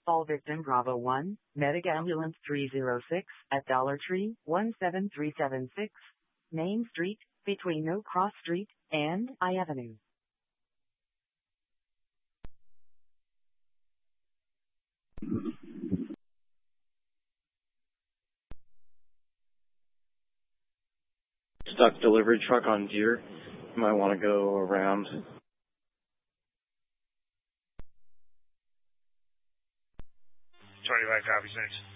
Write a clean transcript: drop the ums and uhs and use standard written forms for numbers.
All victim Bravo 1, Medic Ambulance 306 at Dollar Tree 17376, Main Street, between No Cross Street and I Avenue. Stuck delivery truck on Deer. You might want to go around. 25 copies, thanks.